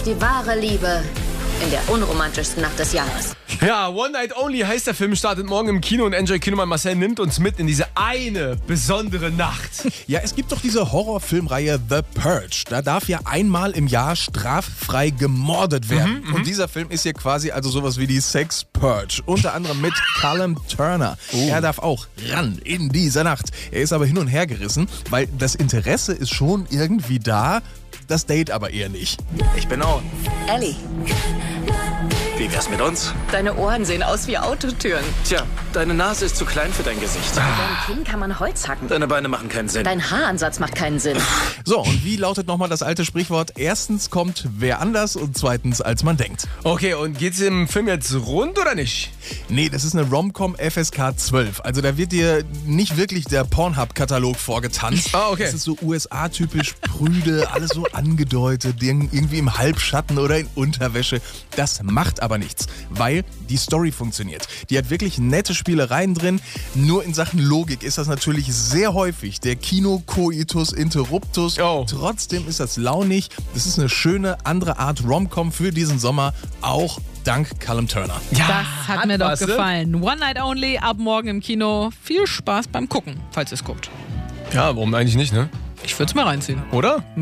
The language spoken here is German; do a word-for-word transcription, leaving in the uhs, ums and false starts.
die wahre Liebe in der unromantischsten Nacht des Jahres. Ja, One Night Only heißt der Film, startet morgen im Kino und Enjoy Kinoman Marcel nimmt uns mit in diese eine besondere Nacht. Ja, es gibt doch diese Horrorfilmreihe The Purge. Da darf ja einmal im Jahr straffrei gemordet werden. Mhm, und dieser Film ist hier quasi also sowas wie die Sex Purge. Unter anderem mit Callum Turner. Oh. Er darf auch ran in dieser Nacht. Er ist aber hin und her gerissen, weil das Interesse ist schon irgendwie da, das Date aber eher nicht. Ich bin on. Ellie, Wie wär's mit uns? deine Ohren sehen aus wie Autotüren. Tja, deine Nase ist zu klein für dein Gesicht. Dein Kinn kann man Holz hacken. Deine Beine machen keinen Sinn. Dein Haaransatz macht keinen Sinn. So, und wie lautet nochmal das alte Sprichwort? Erstens kommt wer anders und zweitens als man denkt. Okay, und geht's im Film jetzt rund oder nicht? Nee, das ist eine Rom-Com F S K zwölf. Also da wird dir nicht wirklich der Pornhub-Katalog vorgetanzt. Ah, okay. Das ist so U S A-typisch prüde, alles so angedeutet, irgendwie im Halbschatten oder in Unterwäsche. Das macht aber nichts, weil die Story funktioniert. Die hat wirklich nette Spielereien drin. Nur in Sachen Logik ist das natürlich sehr häufig der Kino-Coitus Interruptus. Oh. Trotzdem ist das launig. Das ist eine schöne andere Art Rom-Com für diesen Sommer, auch dank Callum Turner. Ja, Das hat, mir doch was, ne? gefallen. One Night Only, ab morgen im Kino. Viel Spaß beim Gucken, falls ihr es guckt. Ja, warum eigentlich nicht, ne? Ich würde es mal reinziehen. Oder?